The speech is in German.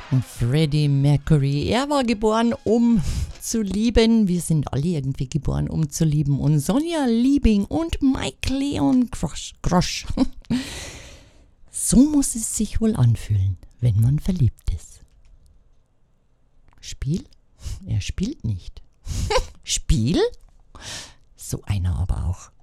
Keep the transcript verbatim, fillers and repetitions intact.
Freddie Mercury, er war geboren, um zu lieben. Wir sind alle irgendwie geboren, um zu lieben. Und Sonja Liebing und Mike Leon Grosch. Grosch. So muss es sich wohl anfühlen, wenn man verliebt ist. Spiel? Er spielt nicht. Spiel? So einer aber auch.